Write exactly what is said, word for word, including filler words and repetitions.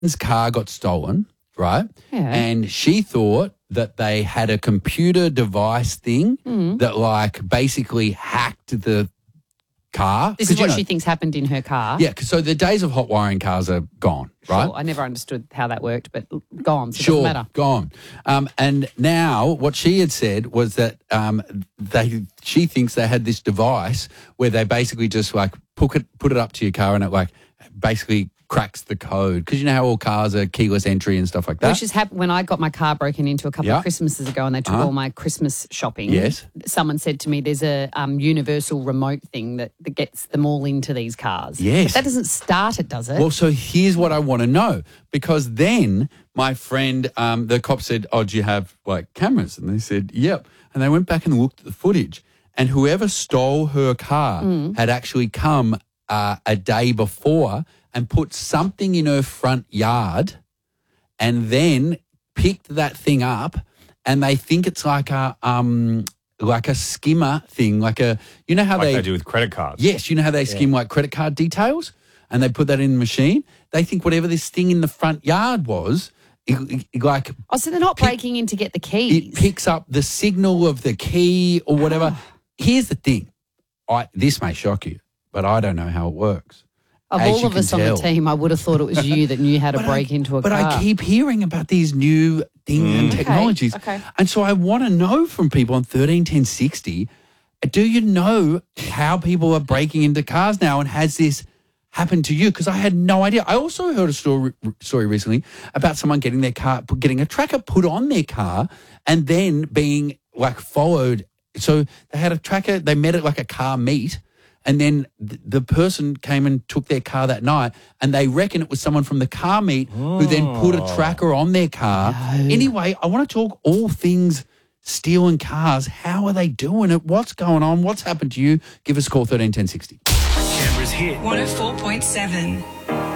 His car got stolen, right? Yeah. And she thought that they had a computer device thing Mm. that, like, basically hacked the car. This 'Cause, is you what know- she thinks happened in her car. Yeah, 'cause so the days of hot wiring cars are gone, right? Sure, I never understood how that worked, but gone, so it Sure, doesn't matter. gone. Um, and now what she had said was that um, they she thinks they had this device where they basically just like put it put it up to your car and it like basically cracks the code, because you know how all cars are keyless entry and stuff like that. Which has happened when I got my car broken into a couple Yeah. of Christmases ago and they took Uh-huh. all my Christmas shopping. Yes. Someone said to me there's a um, universal remote thing that, that gets them all into these cars. Yes. But that doesn't start it, does it? Well, so here's what I want to know, because then my friend, um, the cop said, "Oh, do you have like cameras?" And they said, "Yep." And they went back and looked at the footage, and whoever stole her car Mm. had actually come uh, a day before and put something in her front yard, and then picked that thing up, and they think it's like a um like a skimmer thing, like a you know how Like they, they do with credit cards. Yes, you know how they skim like credit card details, and they put that in the machine. They think whatever this thing in the front yard was, it, it, like oh, so they're not pick- breaking in to get the keys. it picks up the signal of the key or whatever. Here's the thing, I this may shock you, but I don't know how it works. Of as all you of can us on tell. the team, I would have thought it was you that knew how to But break I, into a but car. I keep hearing about these new things and Okay, technologies. okay. And so I want to know from people on thirteen ten sixty, do you know how people are breaking into cars now, and has this happened to you? Because I had no idea. I also heard a story, story recently about someone getting their car, getting a tracker put on their car and then being like followed. So they had a tracker, they met at like a car meet, and then th- the person came and took their car that night, and they reckon it was someone from the car meet who then put a tracker on their car. Anyway, I want to talk all things stealing cars. How are they doing it? What's going on? What's happened to you? Give us a call, thirteen ten sixty. Canberra's hit. one oh four point seven.